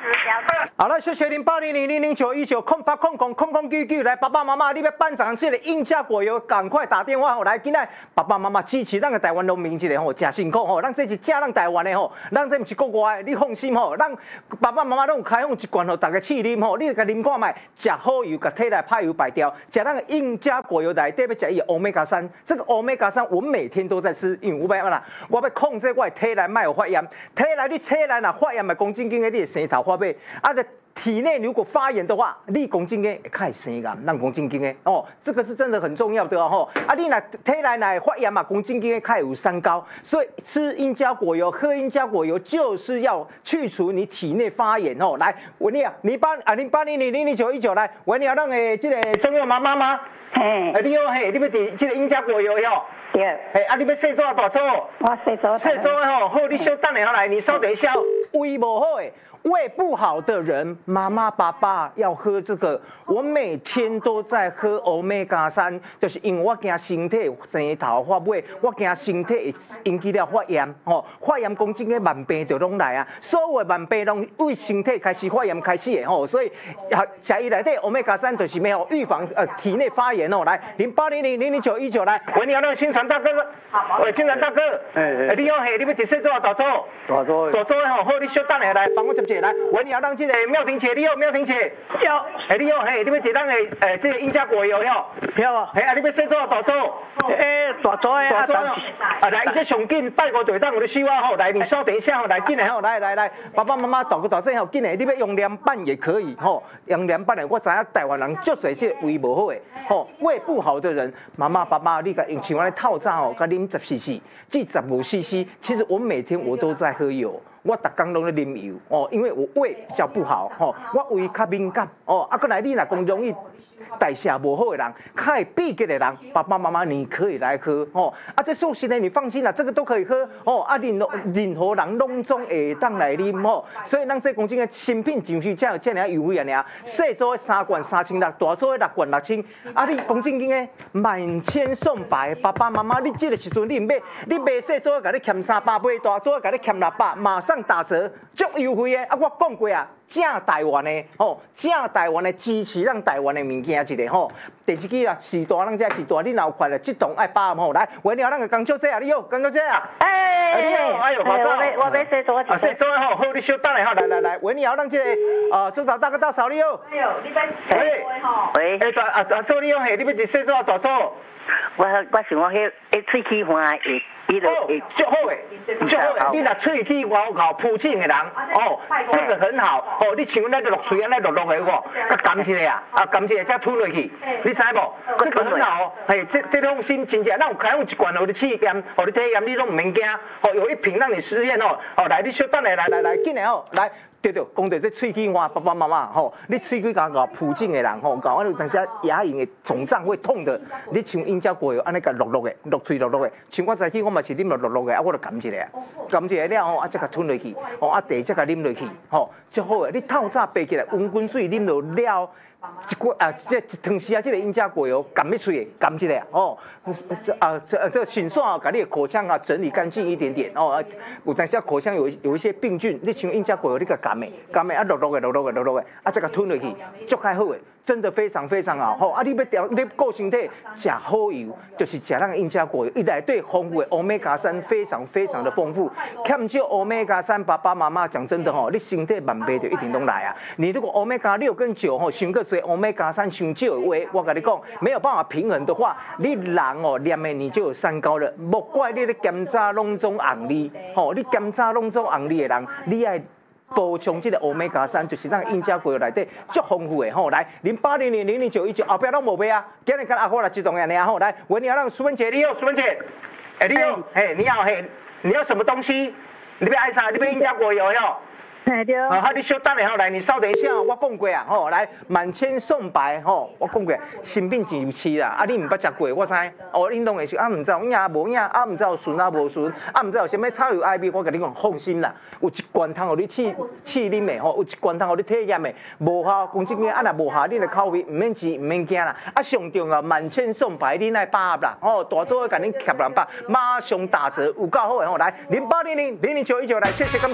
好了，谢谢080000091908000099来，爸爸妈妈，你要办上这个英家果油，赶快打电话吼来，今仔爸爸妈妈支持咱个台湾农民一个吼，真辛苦吼，咱这是正咱台湾的吼，咱这不是国外的，你放心吼，咱爸爸妈妈拢有开放一罐吼，大家试啉吼，你甲啉看卖，食好油，甲体内歹油排掉，食咱个英家果油来，对不食伊 Omega 3，这个 Omega 3我每天都在吃，因为有办法啦，我要控制我的体内卖有发炎，体内你体内若发炎的公斤斤的，你的生头发尾，啊的。体内如果发炎的话，你公斤嘅开始生癌，让公斤斤嘅哦，这个是真的很重要的哦。啊，你那体内乃发炎嘛，公斤斤嘅开有三高，所以吃英家果油、喝英家果油就是要去除你体内发炎哦。来，我你啊，你0800000919来，我你要让这个中药妈妈吗？你要你要这个英家果油哟。 对。 你要洗澡大澡？ 我洗澡。 洗澡吼，好，你稍等下来，你稍等一下，胃不好诶。胃不好的人，妈妈爸爸要喝这个。我每天都在喝 Omega 3，就是因为我惊身体生头发尾，我惊身体会引起了发炎，发炎公斤的慢病就拢来啊。所有的慢病拢为身体开始发炎开始的所以食伊内底 Omega 3就是没有预防体内发炎来0800000919来，喂，你好，那个清传大哥，喂，清传大哥，你好你要直洗澡大澡？大澡好，你稍等下来，帮我接者来，喂，你好，让这个妙婷姐，你好，妙婷姐， 有， 你好你要摕咱这个英家果油哟？有啊。你要洗澡大澡？ 大澡来，这上紧拜五队长有咧收啊来，你稍等一下来紧来来，爸爸妈妈大哥大姐紧来，你要用凉拌也可以用凉拌的，我知影台湾人足侪这个胃不好的胃不好的人，妈妈爸爸你甲用像我的套餐甲啉10cc 至15cc，其实我每天我都在喝油。我逐工拢咧啉油因为我胃比较不好我胃较敏感过来你若讲容易代谢不好的人，较会闭结的人，爸爸妈妈你可以来喝这素食呢你放心啦，这个都可以喝任何人拢总会当来啉所以咱这公斤的新品就是才有这样优惠啊，细组的3罐3600，大组的6罐6000，你公斤斤的满千送百，爸爸妈妈你这个时阵你买细组的甲你欠300，买大组的甲你欠600，马上打折，足优惠的我讲过啊，正台湾的正台湾的支持咱台湾的物件一个电视机啊，时大咱这时大，你闹快了，这栋爱把来，喂，你好，咱个江小姐啊，你好，江小姐啊，你好，哎呦，马上， 我要洗澡， 洗澡好，你稍等下来，喂，你好，咱这个中早大哥大嫂你好， 哎呦，你要洗澡喂，嫂你好，你要洗澡大澡？ 我想我迄喙齿花足好诶，你若喙齿外口铺疹的人这个很好你像咱落喙安尼落的甲含一下含一下再吞落去，你知无？这个很好这放心，真正咱有开一罐互你试验，互你体验，你拢唔免惊有一瓶让你实验来，你稍等下来紧来来。对，讲到这喙齿花，爸爸妈妈你喙齿搞铺疹的人搞有当时牙龈的肿胀会痛的，你像英家果油安尼甲落的，落嘴落的，像我早起我嘛是啉落的我就含一下，含一下了再甲吞落去茶再甲啉落去足好的，你透早爬起来温滚水啉落了。这一汤匙这个英家果油含一嘴，含一下这迅速把你的口腔整理干净一点点有当时口腔有一些病菌，你像英家果油你个含的落再甲吞落去，足开好的。真的非常非常好你要顾身体，吃好油就是吃咱英家果油，伊内底丰富的 Omega 3非常非常的丰富，欠少 Omega 3，爸爸妈妈讲真的你身体慢病就一定拢来啊。你如果 Omega 6跟9伤个多 Omega 3伤少的话，我跟你讲没有办法平衡的话，你人念的你就有三高了。莫怪你咧检查拢总红利你检查拢总红利的人，你爱。补充这个 Omega 3，就是咱英家果油内底足丰富的来0800000919，后壁拢无卖啊，今日跟阿哥来集中样尔来，喂，你好，让苏文姐，你好，苏文姐，你好，你好，你要什么东西？你要爱啥？你要英家果油哟？对。你稍等下来，你稍等一下，我讲过啊，来满千送百我讲过，新品真有吃啦，你唔捌食过，我知你拢会说唔知有影无影唔知有顺无顺唔知有啥物草油爱味，我甲你讲放心啦，有一罐通互你试啉的有一罐通互你体验的，无效讲真个若无效你的口味，唔免钱唔免惊啦，上重满千送百，你爱把握啦大组甲恁吸200，马上打折，有够好来0800000919来，谢谢感谢。